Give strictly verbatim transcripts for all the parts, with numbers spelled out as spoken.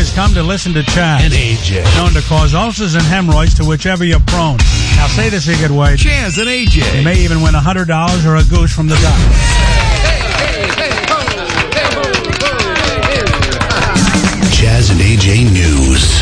has come to listen to Chaz. And A J. Known to cause ulcers and hemorrhoids to whichever you're prone. Now say this a good way. Chaz and A J. You may even win one hundred dollars or a goose from the duck. Chaz and A J News.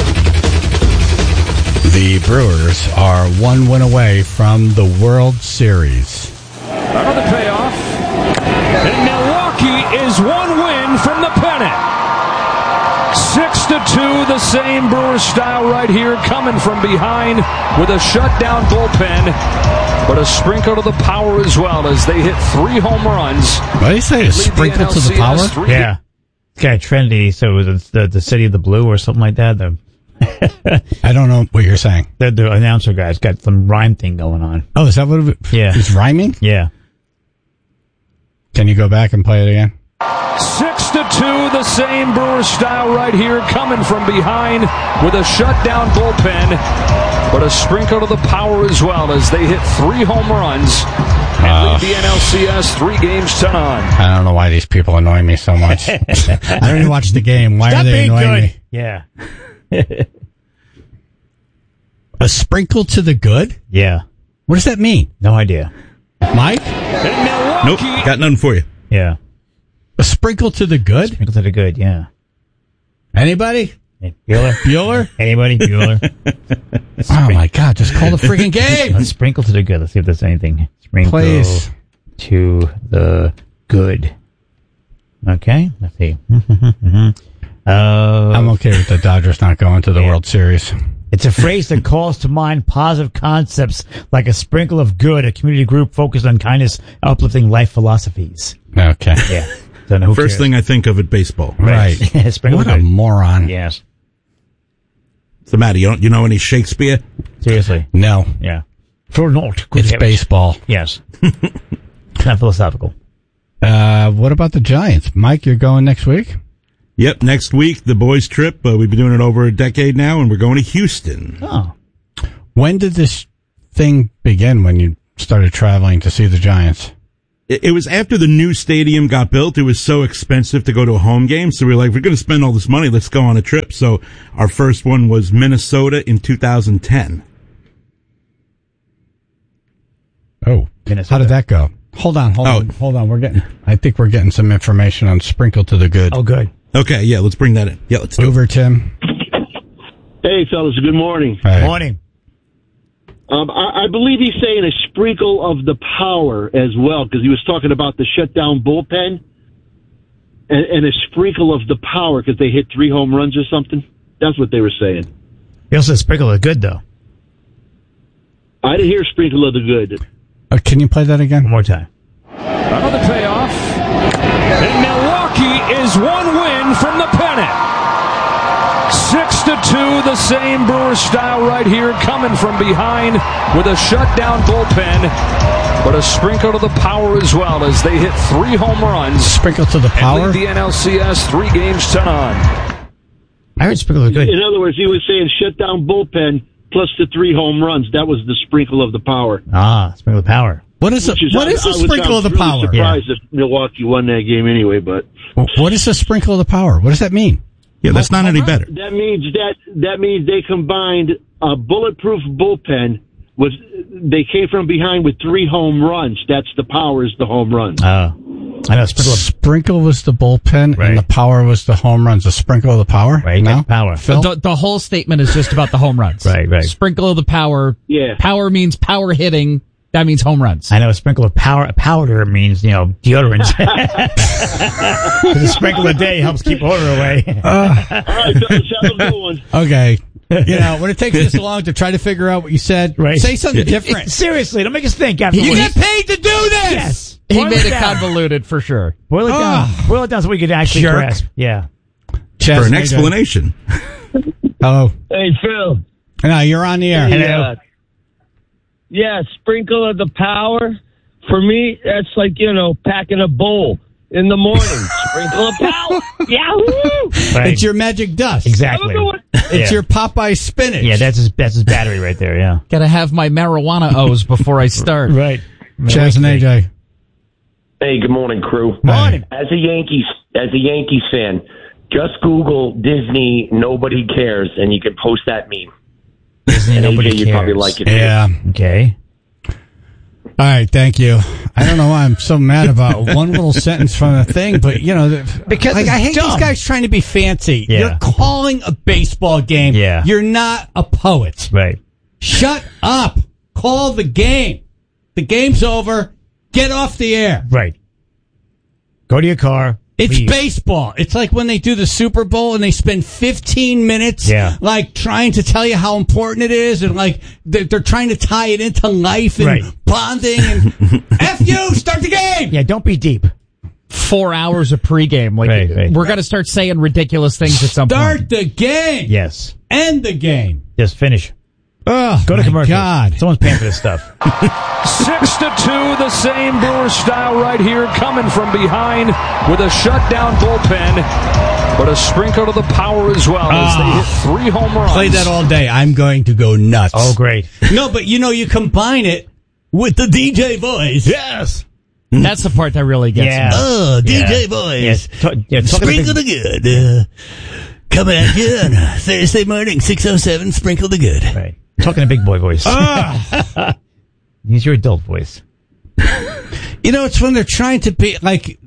The Brewers are one win away from the World Series. Another payoff. And Milwaukee is one win from the pennant. Six to two, the same Brewers style right here, coming from behind with a shutdown bullpen, but a sprinkle to the power as well as they hit three home runs. What do you say? A sprinkle to the power? Yeah. Okay, Trinity. So it was the the city of the blue or something like that. The I don't know what you're saying. The, the announcer guy's got some rhyme thing going on. Oh, is that what it Yeah. It's rhyming? Yeah. Can you go back and play it again? Six to two, the same Brewers style right here, coming from behind with a shutdown bullpen, but a sprinkle to the power as well as they hit three home runs and Uh, lead the N L C S three games to none. I don't know why these people annoy me so much. I don't even watch the game. Why Stop are they being annoying good. me? Yeah. A sprinkle to the good? Yeah. What does that mean? No idea. Mike? And Milwaukee, Nope, got nothing for you. Yeah. A sprinkle to the good? Sprinkle to the good, yeah. Anybody? Hey, Bueller? Bueller? Anybody? Bueller? Oh my God, just call the freaking game! Let's sprinkle to the good. Let's see if there's anything. Sprinkle Please. to the good. Okay, let's see. uh, I'm okay with the Dodgers not going to the Yeah. World Series. It's a phrase that calls to mind positive concepts like a sprinkle of good, a community group focused on kindness, uplifting life philosophies. Okay. Yeah. Don't know who First cares. thing I think of at baseball. Right. Sprinkle What of a good. moron. Yes. What's the matter? You don't you know any Shakespeare? Seriously. No. Yeah. For not good It's heavens. baseball. Yes. It's not philosophical. Uh, what about the Giants? Mike, you're going next week? Yep, next week, the boys' trip. Uh, we've been doing it over a decade now, and we're going to Houston. Oh. When did this thing begin when you started traveling to see the Giants? It, it was after the new stadium got built. It was so expensive to go to a home game, so we were like, we're going to spend all this money. Let's go on a trip. So our first one was Minnesota in two thousand ten. Oh, Minnesota. how did that go? Hold on, hold Oh. on, hold on. We're getting. I think we're getting some information on sprinkle to the good. Oh, good. Okay, yeah, let's bring that in. Yeah, let's do it. Over, Tim. Hey, fellas, good morning. Hey. Morning. Um, I, I believe he's saying a sprinkle of the power as well, because he was talking about the shutdown bullpen and, and a sprinkle of the power because they hit three home runs or something. That's what they were saying. He also said sprinkle of good, though. I didn't hear sprinkle of the good. Uh, can you play that again? One more time. another payoff. And Milwaukee is one win from the pennant. Six to two, the same Brewers style right here, coming from behind with a shutdown bullpen, but a sprinkle to the power as well as they hit three home runs. Sprinkle to the And power? lead the N L C S three games to none. I heard sprinkle of good. In other words, he was saying shutdown bullpen plus the three home runs. That was the sprinkle of the power. Ah, sprinkle of power. What is a, Which is- what is I- a I was- sprinkle I of was the really power? surprised if Milwaukee won that game anyway, but What is a sprinkle of the power? What does that mean? Yeah, that's not any better. that means that that means they combined a bulletproof bullpen with they came from behind with three home runs. That's the power is the home runs. Oh. I know, sprinkle of Sprinkle was the bullpen, Right. and the power was the home runs. A sprinkle of the power? Right, No? got power. Phil? The, the whole statement is just about the home runs. Right, right. Sprinkle of the power. Yeah. Power means power hitting. That means home runs. I know a sprinkle of power. Powder means, you know, deodorant. A sprinkle a day helps keep odor away. All right, fellas, have a good one. Okay. You know, when it takes this long to try to figure out what you said, Right. say something different. Seriously, don't make us think You afterwards. get paid to do this! Yes. He Boil made it down. convoluted for sure. Boil it down. Ah. Boil it down so we can actually Jerk. grasp. Yeah. Chaz, For an how you doing? explanation. Hello. Hey, Phil. No, you're on the air. Hey, Hello. uh, yeah, sprinkle of the power. For me, that's like, you know, packing a bowl in the morning. Sprinkle of power. Yahoo! Right. It's your magic dust. Exactly. It's Yeah. your Popeye spinach. Yeah, that's his, that's his battery right there, yeah. Gotta have my marijuana O's before I start. Right. Chaz and A J. Hey, good morning, crew. Morning. As a Yankees, as a Yankees fan, just Google Disney Nobody Cares, and you can post that meme. Disney and Nobody A J, you'd Cares. probably like it. Yeah. Okay. All right, thank you. I don't know why I'm so mad about one little sentence from a thing, but you know, because like, I hate dumb. these guys trying to be fancy. Yeah. You're calling a baseball game. Yeah. You're not a poet. Right. Shut up. Call the game. The game's over. Get off the air. Right. Go to your car. It's leave. baseball. It's like when they do the Super Bowl and they spend fifteen minutes Yeah. like trying to tell you how important it is, and like they're, they're trying to tie it into life and Right. bonding and F you, start the game. Yeah, don't be deep. Four hours of pregame. Like Right, right. we're gonna start saying ridiculous things at some Start point. the game. Yes. End the game. Just finish. Oh, Go to my commercial. God. Someone's paying for this stuff. Six to two, the same Brewer style right here, coming from behind with a shutdown bullpen, but a sprinkle to the power as well as they hit three home runs. Play that all day. I'm going to go nuts. Oh, great. No, but you know, you combine it with the D J voice. Yes. That's the part that really gets Yeah. me. Oh, D J Yeah. voice. Yes. Ta- yeah, talk Sprinkle about the good. Uh, coming at you on a Thursday morning, six oh seven, sprinkle the good. Right. Talking a big boy voice. Ah. Use your adult voice. You know, it's when they're trying to be like,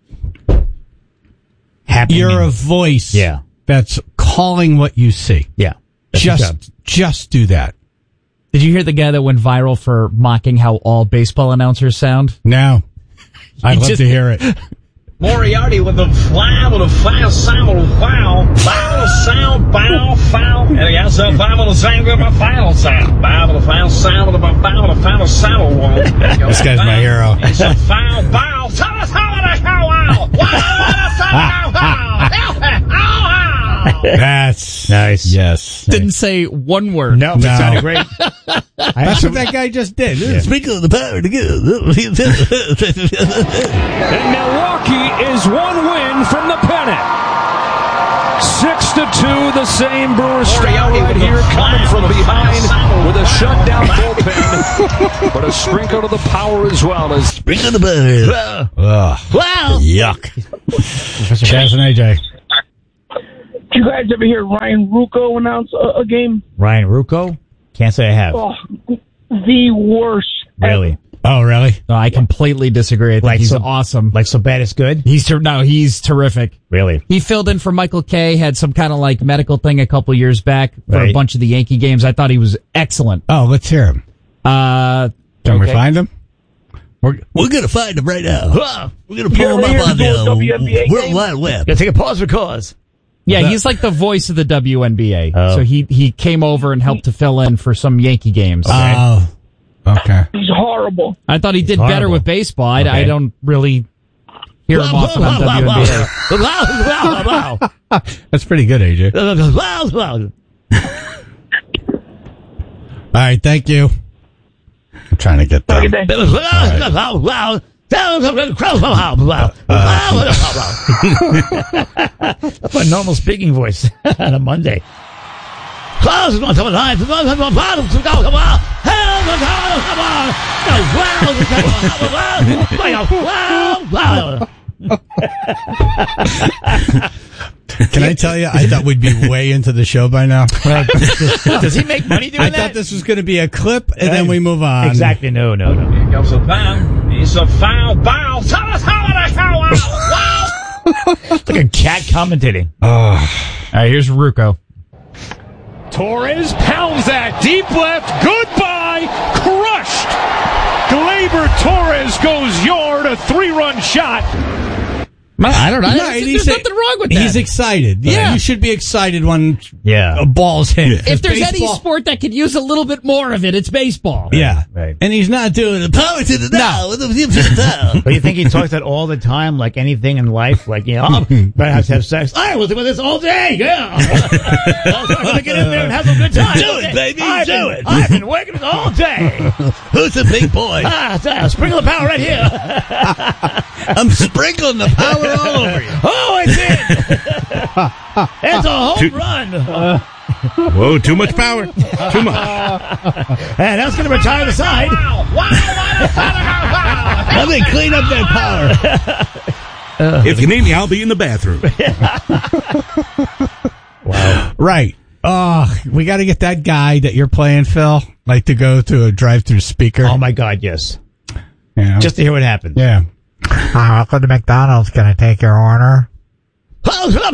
Happy. you're a meaning- voice Yeah. that's calling what you see. Yeah. That's your job. Just, just do that. Did you hear the guy that went viral for mocking how all baseball announcers sound? Now, I'd love just- to hear it. Moriarty with the fly with a foul sound with a foul. Foul sound, foul, foul. And he has a foul with a sound with a foul sound. Foul with a foul sound with a foul with a foul sound one. This guy's my hero. It's a foul, foul. Tell us how it is. Wow, wow. Wow, wow. That's nice. Yes. Didn't say one word. No, No. that sounded great. That's what that guy just did. Yeah. Sprinkle the power to And Milwaukee is one win from the pennant. Six to two, the same Brewer style right here, coming from behind with a shutdown bullpen, but a sprinkle to the power as well as Sprinkle the power. Ugh. Wow. Yuck. Professor Jazz and A J. Did you guys ever hear Ryan Ruocco announce a, a game? Ryan Ruocco? Can't say I have. Oh, the worst. Really? Oh, really? No, I completely disagree. I think Like he's so- awesome. Like so bad it's good? He's ter- no, he's terrific. Really? He filled in for Michael Kay, had some kind of like medical thing a couple years back for Right. a bunch of the Yankee games. I thought he was excellent. Oh, let's hear him. Uh, Can we okay. find him? We're, we're going to find him right now. We're going to pull You him ever up on hear the the W N B A uh, World game? Wide Web. Gotta take a pause for cause. yeah, that- he's like the voice of the W N B A. Oh. So he he came over and helped to fill in for some Yankee games. Oh, okay. He's horrible. I thought he did Horrible. better with baseball. I, Okay. I don't really hear him often on W N B A. Wow, wow, That's pretty good, A J. wow, wow, wow. All right, thank you. I'm trying to get Have a that. good day. Wow, wow. That's my normal speaking voice on a Monday. Can I tell you, I thought we'd be way into the show by now. Does he make money doing I that? thought this was going to be a clip, and then we move on. Exactly. No, no, no. Here goes a foul. It's a foul, foul. Tell us how it is. Wow, wow. It's like a cat commentating. All right, here's Ruocco. Torres pounds that deep left. Goodbye. Crushed. Gleyber Torres goes yard. A three-run shot. I don't know. No, There's, and there's he's- nothing wrong with that. He's excited. Yeah. You should be excited when Yeah. a ball's hit. if there's any Baseball- sport that could use a little bit more of it, it's baseball. Yeah. Right. And he's not doing the power to the now. But you think he talks that all the time, like anything in life? Like, you know, I'm gonna have to have sex. I was doing this all day, yeah. I'm gonna get in there and have a good time. Do it, baby, I've do been, it. I've been working all day. Who's the big boy? Ah, ah, sprinkle the power right here. I'm sprinkling the power all over you. Oh, I did. It's a home Two- run. Whoa, too much power. Too much. And that's going to retire the side. Let me clean up that power. If you need me, I'll be in the bathroom. Right. Oh, we got to get that guy that you're playing, Phil, like to go to a drive-through speaker. Oh, my God, yes. Yeah. Just to hear what happens. Yeah. Hi, welcome to McDonald's. Can I take your order? Power to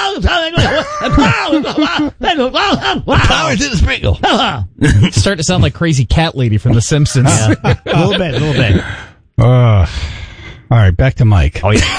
the sprinkle. Start to sound like Crazy Cat Lady from The Simpsons. Yeah. A little bit, a little bit. Uh, all right, back to Mike. Oh, yeah.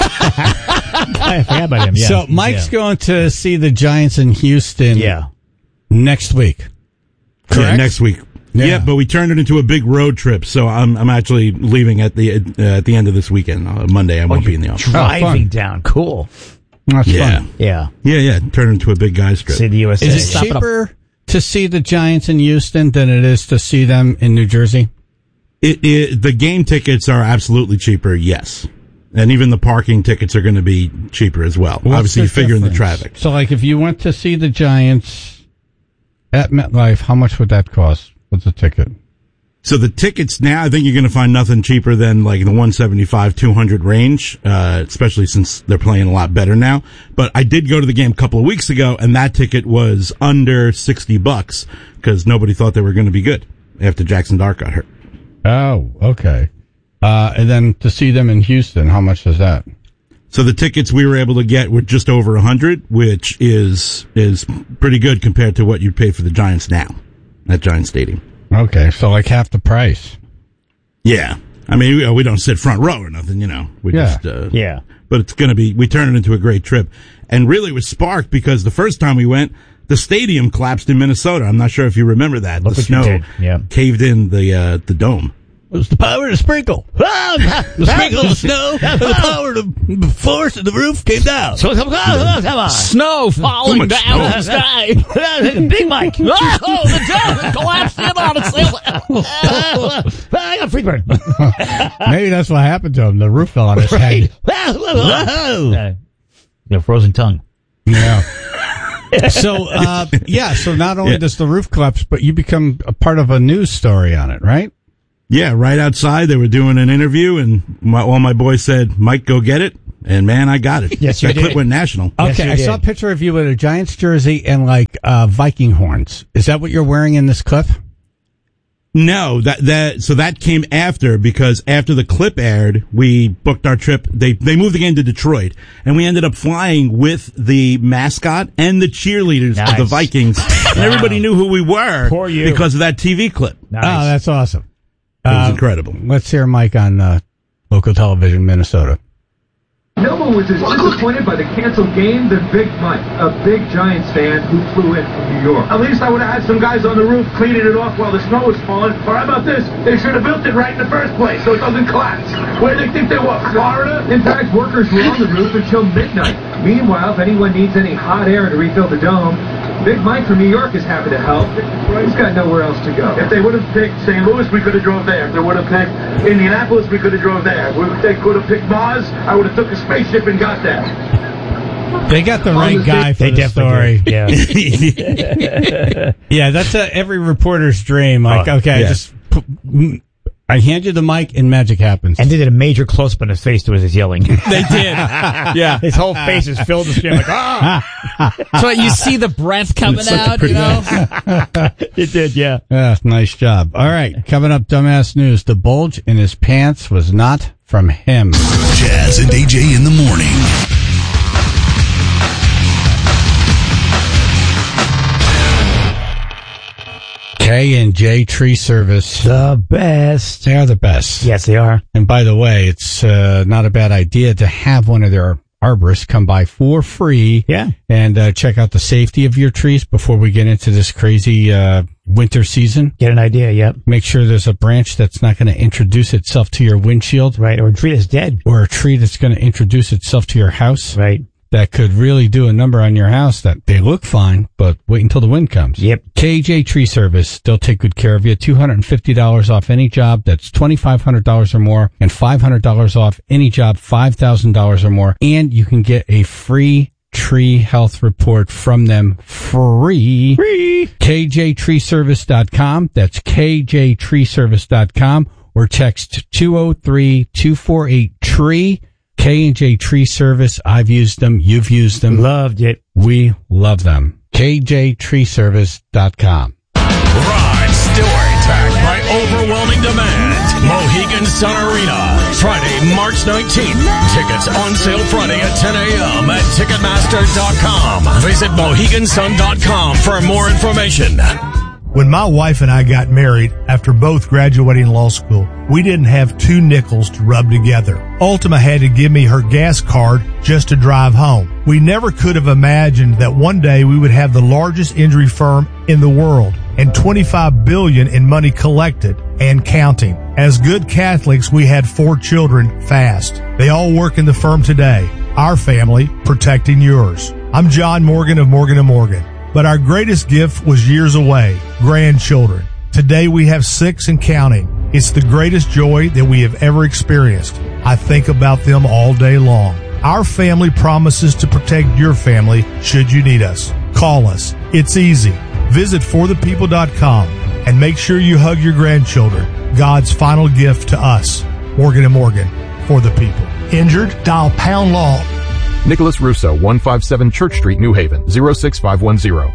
I forgot about him, yeah. So Mike's yeah. going to see the Giants in Houston yeah. next week. Correct? Yeah, next week. Yeah. yeah, but we turned it into a big road trip, so I'm I'm actually leaving at the uh, at the end of this weekend. Uh, Monday, I won't oh, be in the office. Driving oh, down, cool. That's yeah. fun. Yeah, yeah, yeah. Turn it into a big guys trip. See the U S A. Is it Stop cheaper to see the Giants in Houston than it is to see them in New Jersey? It, it the game tickets are absolutely cheaper. Yes. And even the parking tickets are going to be cheaper as well. What's Obviously, the you figure in the difference? traffic. So, like, if you went to see the Giants at MetLife, how much would that cost? What's the ticket? So the tickets now, I think you're going to find nothing cheaper than like the one seventy-five, two hundred range, uh, especially since they're playing a lot better now. But I did go to the game a couple of weeks ago, and that ticket was under sixty bucks because nobody thought they were going to be good after Jackson Dart got hurt. Oh, okay. Uh, and then to see them in Houston, how much is that? So the tickets we were able to get were just over a hundred, which is is pretty good compared to what you'd pay for the Giants now at Giant Stadium. Okay, so like half the price. Yeah. I mean, we, we don't sit front row or nothing, you know. We Yeah. just, uh, Yeah. But it's going to be, we turn it into a great trip. And really it was sparked because the first time we went, the stadium collapsed in Minnesota. I'm not sure if you remember that. Look the what you snow did. Yeah. caved in the, uh, the dome. It was the power of the sprinkle. The sprinkle of the snow, and the power of the force of the roof came down. So come on, come on. Snow falling much down snow? the sky. Big Mike. Oh, the dome collapsed in on itself. I got free burn. Maybe that's what happened to him. The roof fell on his head. Uh, your frozen tongue. Yeah. So, uh, yeah, so not only Yeah. does the roof collapse, but you become a part of a news story on it, right? Yeah, right outside they were doing an interview and my, all my boys said, Mike, go get it. And man, I got it. Yes, you that did. clip went national. Yes, Okay, you I did. saw a picture of you with a Giants jersey and like uh, Viking horns. Is that what you're wearing in this clip? No, that that so that came after because after the clip aired, we booked our trip. They they moved the game to Detroit, and we ended up flying with the mascot and the cheerleaders Nice. of the Vikings, and everybody knew who we were Poor you. because of that T V clip. Nice. Oh, that's awesome. It was Uh, incredible. Let's hear Mike on uh, local television, Minnesota. No one was as disappointed by the canceled game than Big Mike, a big Giants fan who flew in from New York. At least I would have had some guys on the roof cleaning it off while the snow was falling. Or how about this? They should have built it right in the first place so it doesn't collapse. Where do they think they were? Florida? In fact, workers were on the roof until midnight. Meanwhile, if anyone needs any hot air to refill the dome, Big Mike from New York is happy to help. He's got nowhere else to go. If they would have picked Saint Louis, we could have drove there. If they would have picked Indianapolis, we could have drove there. If they could have picked Mars, I would have took a spaceship and got there. They got the right guy for They the story. definitely did. Yeah. Yeah, that's uh, every reporter's dream. Like, Oh, okay, yeah. just put, mm, I hand you the mic and magic happens. And they did a major close-up on his face to his yelling. They did. Yeah. His whole face is filled with scream like, ah! So you see the breath coming It's such a out, pretty you know? It did, yeah. Yeah, nice job. All right, coming up, dumbass news. The bulge in his pants was not from him. Jazz and A J in the morning. K and J Tree Service. The best. They are the best. Yes, they are. And by the way, it's uh, not a bad idea to have one of their arborists come by for free. Yeah. And uh, check out the safety of your trees before we get into this crazy uh, winter season. Get an idea, yep. Make sure there's a branch that's not going to introduce itself to your windshield. Right, or a tree that's dead. Or a tree that's going to introduce itself to your house. Right. That could really do a number on your house that they look fine, but wait until the wind comes. Yep. K J Tree Service, they'll take good care of you. two hundred fifty dollars off any job that's twenty-five hundred dollars or more, and five hundred dollars off any job five thousand dollars or more. And you can get a free tree health report from them free. Free. K J tree service dot com. That's K J tree service dot com, or text two oh three, two four eight, tree. K and J Tree Service. I've used them. You've used them. Loved it. We love them. K J tree service dot com. Rod Stewart by overwhelming demand. Mohegan Sun Arena, Friday, March nineteenth. Tickets on sale Friday at ten a.m. at Ticketmaster dot com. Visit Mohegan Sun dot com for more information. When my wife and I got married after both graduating law school, we didn't have two nickels to rub together. Ultima had to give me her gas card just to drive home. We never could have imagined that one day we would have the largest injury firm in the world and twenty-five billion dollars in money collected and counting. As good Catholics, we had four children fast. They all work in the firm today. Our family protecting yours. I'm John Morgan of Morgan and Morgan. But our greatest gift was years away, grandchildren. Today we have six and counting. It's the greatest joy that we have ever experienced. I think about them all day long. Our family promises to protect your family should you need us. Call us. It's easy. Visit for the people dot com and make sure you hug your grandchildren. God's final gift to us. Morgan and Morgan, for the people. Injured? Dial pound law. Nicholas Russo, one fifty-seven Church Street, New Haven, zero six five one zero.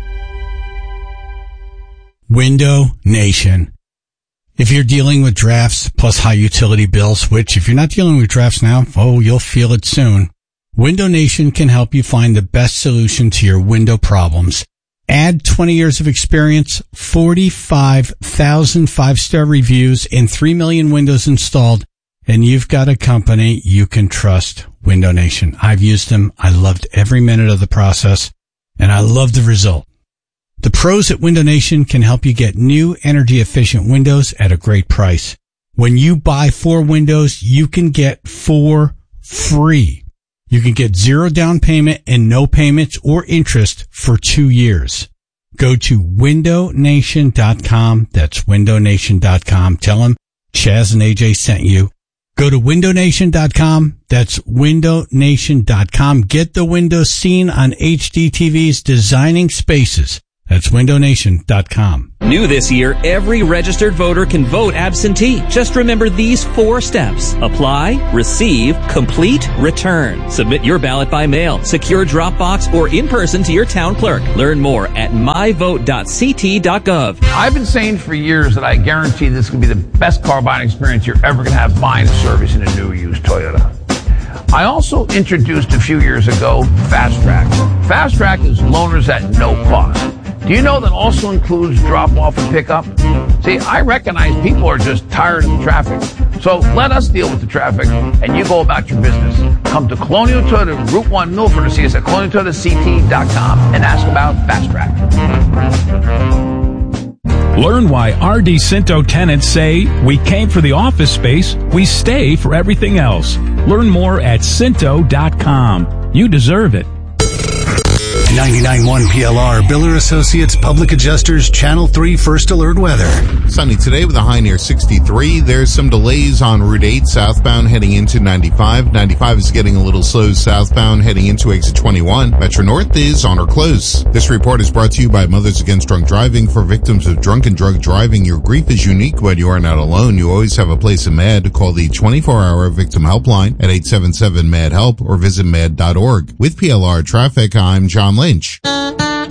Window Nation. If you're dealing with drafts plus high utility bills, which if you're not dealing with drafts now, oh, you'll feel it soon. Window Nation can help you find the best solution to your window problems. Add twenty years of experience, forty-five thousand five-star reviews, and three million windows installed, and you've got a company you can trust. Window Nation. I've used them. I loved every minute of the process, and I love the result. The pros at Window Nation can help you get new energy-efficient windows at a great price. When you buy four windows, you can get four free. You can get zero down payment and no payments or interest for two years. Go to window nation dot com. That's window nation dot com. Tell them Chaz and A J sent you. Go to window nation dot com. That's window nation dot com. Get the windows seen on H D T V's Designing Spaces. That's window nation dot com. New this year, every registered voter can vote absentee. Just remember these four steps. Apply, receive, complete, return. Submit your ballot by mail, secure Dropbox, or in person to your town clerk. Learn more at my vote dot c t dot gov. I've been saying for years that I guarantee this is going to be the best car buying experience you're ever going to have buying a service in a new used Toyota. I also introduced a few years ago Fast Track. Fast Track is loaners at no cost. Do you know that also includes drop-off and pickup? See, I recognize people are just tired of the traffic. So let us deal with the traffic, and you go about your business. Come to Colonial Toyota, Route one, Milford, to see us at colonial toyota c t dot com and ask about Fast Track. Learn why R D Cinto tenants say, we came for the office space, we stay for everything else. Learn more at cinto dot com. You deserve it. ninety-nine point one P L R, Biller Associates Public Adjusters, Channel three First Alert Weather. Sunny today with a high near sixty-three. There's some delays on Route eight southbound heading into ninety-five. ninety-five is getting a little slow southbound heading into exit twenty-one. Metro North is on or close. This report is brought to you by Mothers Against Drunk Driving. For victims of drunk and drug driving, your grief is unique, but you are not alone. You always have a place in MAD. Call the twenty-four hour victim helpline at eight seven seven M A D HELP or visit mad dot org. With P L R Traffic, I'm John Lynch.